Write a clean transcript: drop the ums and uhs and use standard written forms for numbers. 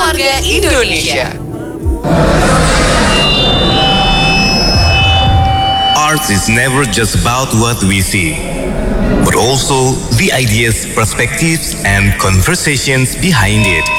Keluarga Indonesia. Art is never just about what we see, but also the ideas, perspectives, and conversations behind it.